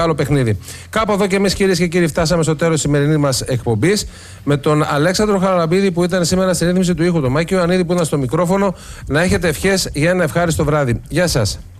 Άλλο παιχνίδι. Κάπου εδώ και εμείς, κυρίες και κύριοι, φτάσαμε στο τέλος της σημερινής μας εκπομπής. Με τον Αλέξανδρο Χαραλαμπίδη που ήταν σήμερα στην ρύθμιση του ήχου, τον Μάκη Ιωαννίδη που ήταν στο μικρόφωνο. Να έχετε ευχές για ένα ευχάριστο βράδυ. Γεια σας.